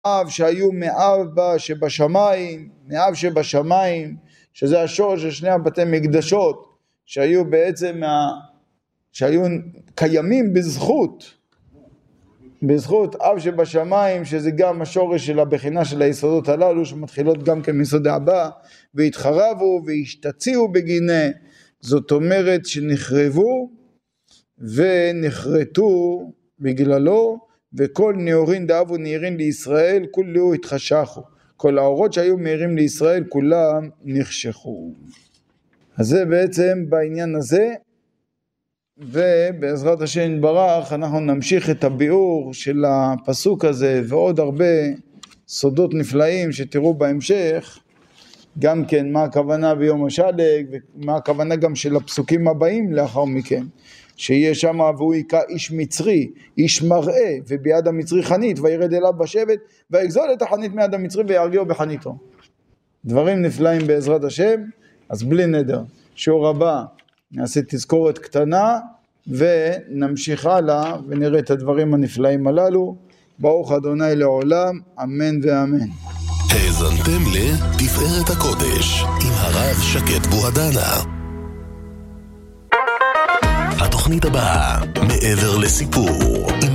אב שהיו מאב שבשמיים, מאב שבשמיים, שזה השורש של שני הבתי מקדשות, שהיו בעצם, שהיו קיימים בזכות אב שבשמיים, שזה גם השורש של הבחינה של היסודות הללו, שמתחילות גם כמיסוד הבא, והתחרבו והשתציעו בגינה, זאת אומרת שנחרבו ונחרטו בגללו, וכל נאורין דאבו נאירין לישראל, כולו התחשכו. כל האורות שהיו מאירים לישראל, כולם נחשכו. אז זה בעצם בעניין הזה, ובעזרת השם יתברך אנחנו נמשיך את הביאור של הפסוק הזה, ועוד הרבה סודות נפלאים שתראו בהמשך, גם כן מה הכוונה ביום השלג, ומה הכוונה גם של הפסוקים הבאים לאחר מכן, שיהיה שם והוא יקרא איש מצרי, איש מראה, וביד המצרי חנית, וירד אליו בשבט, ויגזול את החנית מיד המצרי וירגיעו בחניתו. דברים נפלאים בעזרת השם, אז בלי נדר. שיעור הבא נעשה תזכורת קטנה, ונמשיך הלאה, ונראה את הדברים הנפלאים הללו. ברוך אדוני לעולם, אמן ואמן. האזנתם לתפארת הקודש, עם הרב שקד בוהדנה. התוכנית הבאה, מעבר לסיפור.